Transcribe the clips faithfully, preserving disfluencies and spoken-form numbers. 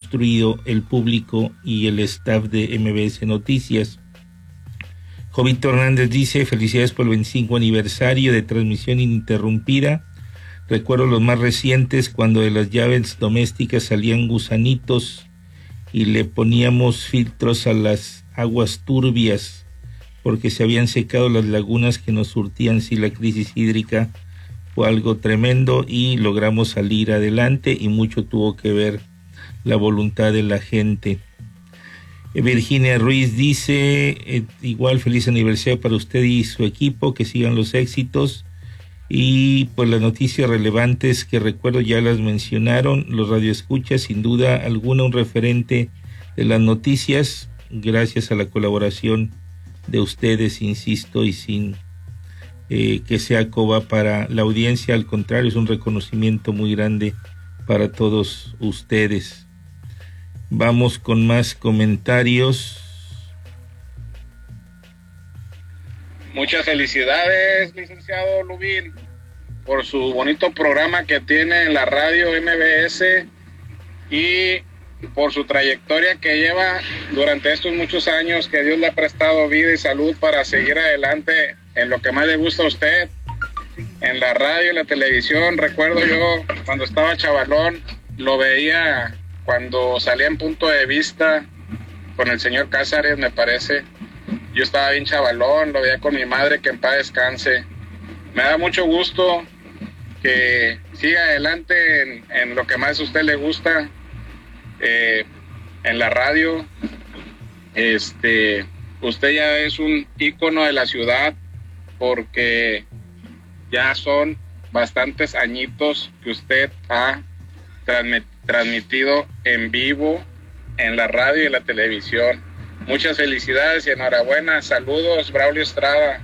construido el público y el staff de M B S Noticias. Jovito Hernández dice: felicidades por el veinticinco aniversario de transmisión ininterrumpida. Recuerdo los más recientes, cuando de las llaves domésticas salían gusanitos y le poníamos filtros a las aguas turbias porque se habían secado las lagunas que nos surtían. Si la crisis hídrica fue algo tremendo y logramos salir adelante, y mucho tuvo que ver la voluntad de la gente. Virginia Ruiz dice: eh, igual feliz aniversario para usted y su equipo, que sigan los éxitos. Y pues las noticias relevantes que recuerdo ya las mencionaron los radioescuchas, sin duda alguna un referente de las noticias, gracias a la colaboración de ustedes, insisto, y sin eh, que sea coba para la audiencia, al contrario, es un reconocimiento muy grande para todos ustedes. Vamos con más comentarios. Muchas felicidades, licenciado Lubín, por su bonito programa que tiene en la radio M B S y por su trayectoria que lleva durante estos muchos años, que Dios le ha prestado vida y salud para seguir adelante en lo que más le gusta a usted, en la radio y la televisión. Recuerdo yo cuando estaba chavalón, lo veía cuando salía en Punto de Vista con el señor Cázares, me parece. Yo estaba bien chavalón, lo veía con mi madre, que en paz descanse. Me da mucho gusto que siga adelante en, en lo que más a usted le gusta, eh, en la radio. Este, usted ya es un ícono de la ciudad, porque ya son bastantes añitos que usted ha transmit, transmitido en vivo en la radio y la televisión. Muchas felicidades y enhorabuena. Saludos, Braulio Estrada.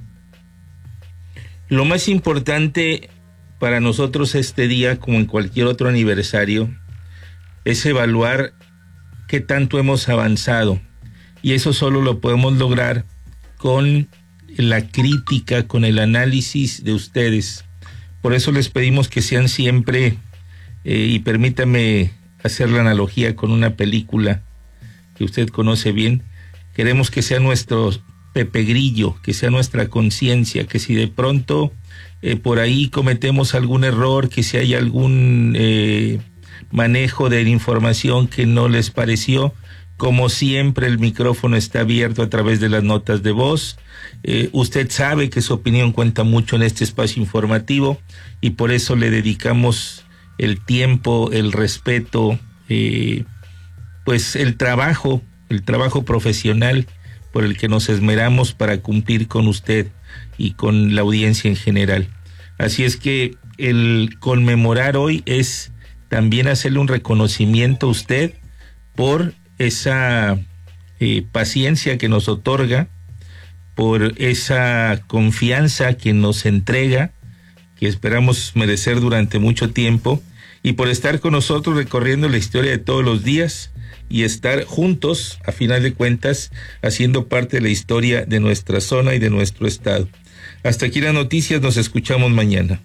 Lo más importante para nosotros este día, como en cualquier otro aniversario, es evaluar qué tanto hemos avanzado, y eso solo lo podemos lograr con la crítica, con el análisis de ustedes. Por eso les pedimos que sean siempre, eh, y permítame hacer la analogía con una película que usted conoce bien, queremos que sea nuestro Pepe Grillo, que sea nuestra conciencia, que si de pronto eh, por ahí cometemos algún error, que si hay algún eh, manejo de la información que no les pareció, como siempre el micrófono está abierto a través de las notas de voz. Eh, usted sabe que su opinión cuenta mucho en este espacio informativo, y por eso le dedicamos el tiempo, el respeto, eh, pues el trabajo, el trabajo profesional por el que nos esmeramos para cumplir con usted y con la audiencia en general. Así es que el conmemorar hoy es también hacerle un reconocimiento a usted por esa eh, paciencia que nos otorga, por esa confianza que nos entrega, que esperamos merecer durante mucho tiempo, y por estar con nosotros recorriendo la historia de todos los días y estar juntos, a final de cuentas, haciendo parte de la historia de nuestra zona y de nuestro estado. Hasta aquí las noticias, nos escuchamos mañana.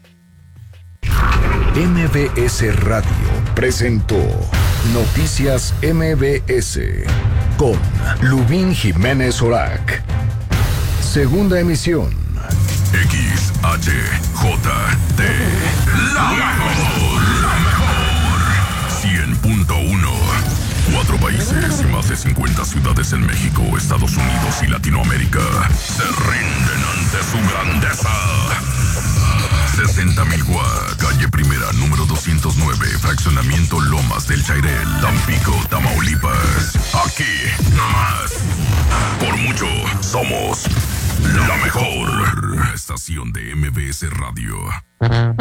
M B S Radio presentó Noticias M B S con Lubín Jiménez Orac. Segunda emisión. X H J T, la mejor, la mejor. cien punto uno. Cuatro países y más de cincuenta ciudades en México, Estados Unidos y Latinoamérica se rinden ante su grandeza. sesenta mil Watt, calle Primera, número doscientos nueve, fraccionamiento Lomas del Chairel, Tampico, Tamaulipas. Aquí, nomás. Por mucho, somos la mejor estación de M B S Radio.